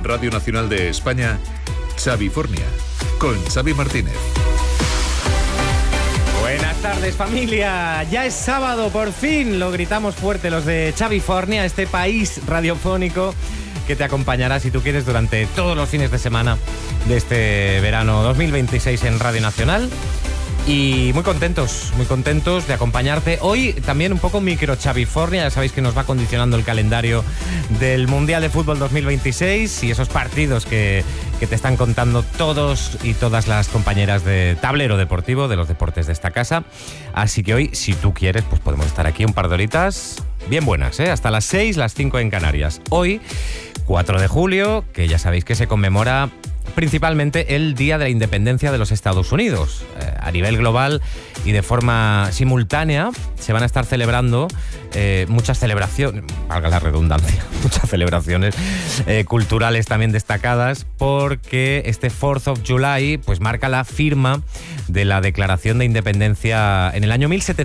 En Radio Nacional de España, Xavifornia, con Xavi Martínez. Buenas tardes, familia. Ya es sábado, por fin. Lo gritamos fuerte los de Xavifornia, este país radiofónico que te acompañará, si tú quieres, durante todos los fines de semana de este verano 2026 en Radio Nacional. Y muy contentos de acompañarte. Hoy también un poco micro Xavifornia. Ya sabéis que nos va condicionando el calendario del Mundial de Fútbol 2026 y esos partidos que te están contando todos y todas las compañeras de Tablero Deportivo, de los deportes de esta casa. Así que hoy, si tú quieres, pues podemos estar aquí un par de horitas bien buenas, hasta las 6, las 5 en Canarias. Hoy, 4 de julio, que ya sabéis que se conmemora principalmente el Día de la Independencia de los Estados Unidos. A nivel global y de forma simultánea se van a estar celebrando muchas celebraciones, valga la redundancia, muchas celebraciones culturales también destacadas, porque este 4th of July pues marca la firma de la Declaración de Independencia en el año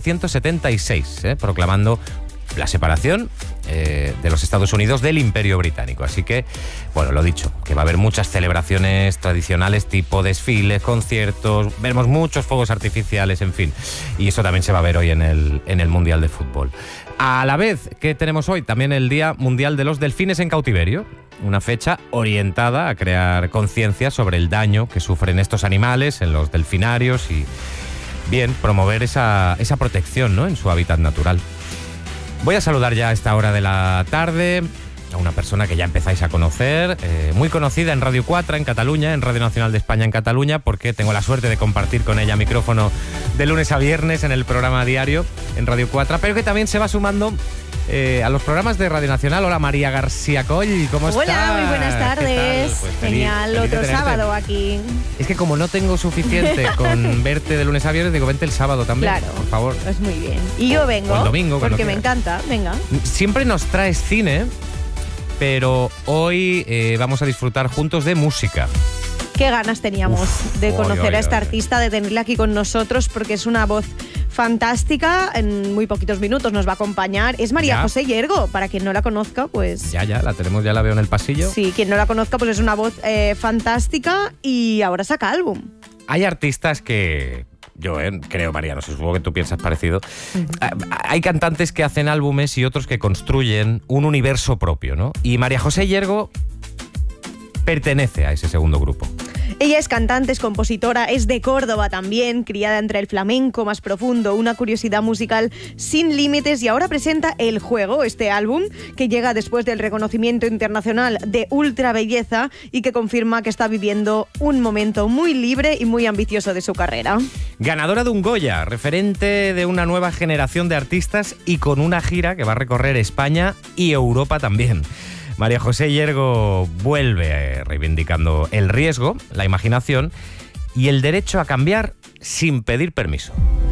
1776, proclamando la separación de los Estados Unidos del Imperio Británico. Así que, bueno, lo dicho, que va a haber muchas celebraciones tradicionales tipo desfiles, conciertos, veremos muchos fuegos artificiales, en fin. Y eso también se va a ver hoy en el Mundial de Fútbol. A la vez que tenemos hoy también el Día Mundial de los Delfines en Cautiverio, una fecha orientada a crear conciencia sobre el daño que sufren estos animales en los delfinarios y, bien, promover esa protección, ¿no?, en su hábitat natural. Voy a saludar ya a esta hora de la tarde a una persona que ya empezáis a conocer, muy conocida en Radio 4 en Cataluña, en Radio Nacional de España en Cataluña, porque tengo la suerte de compartir con ella micrófono de lunes a viernes en el programa diario en Radio 4, pero que también se va sumando a los programas de Radio Nacional. Hola, María García Coll, ¿cómo estás? Hola, muy buenas tardes. Pues genial, feliz otro de tenerte. sábado aquí. Es que como no tengo suficiente con verte de lunes a viernes, digo, vente el sábado también, Claro, por favor. pues muy bien. Y yo vengo, o el domingo, porque me quieras. encanta, venga. Siempre nos traes cine, pero hoy vamos a disfrutar juntos de música. Qué ganas teníamos de conocer a esta artista, de tenerla aquí con nosotros, porque es una voz fantástica. En muy poquitos minutos nos va a acompañar. Es María José Yergo. Para quien no la conozca, pues... Ya, la tenemos, ya la veo en el pasillo. Sí, quien no la conozca, pues es una voz fantástica y ahora saca álbum. Hay artistas que... Yo creo, María, no sé, supongo que tú piensas parecido. Hay cantantes que hacen álbumes y otros que construyen un universo propio, ¿no? Y María José Yergo pertenece a ese segundo grupo. Ella es cantante, es compositora, es de Córdoba también, criada entre el flamenco más profundo, una curiosidad musical sin límites, y ahora presenta El Juego, este álbum que llega después del reconocimiento internacional de Ultra Belleza y que confirma que está viviendo un momento muy libre y muy ambicioso de su carrera. Ganadora de un Goya, referente de una nueva generación de artistas y con una gira que va a recorrer España y Europa también. María José Yergo vuelve reivindicando el riesgo, la imaginación y el derecho a cambiar sin pedir permiso.